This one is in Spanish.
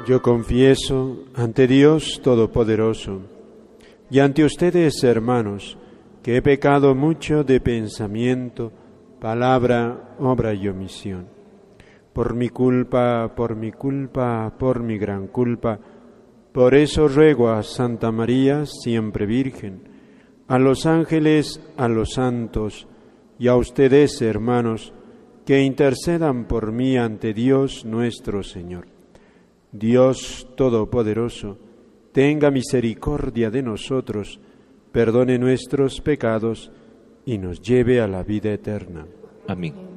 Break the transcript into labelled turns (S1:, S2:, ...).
S1: Yo confieso ante Dios Todopoderoso y ante ustedes, hermanos, que he pecado mucho de pensamiento, palabra, obra y omisión. Por mi culpa, por mi gran culpa. Por eso ruego a Santa María, siempre Virgen, a los ángeles, a los santos y a ustedes, hermanos, que intercedan por mí ante Dios nuestro Señor. Dios Todopoderoso, tenga misericordia de nosotros, perdone nuestros pecados y nos lleve a la vida eterna.
S2: Amén.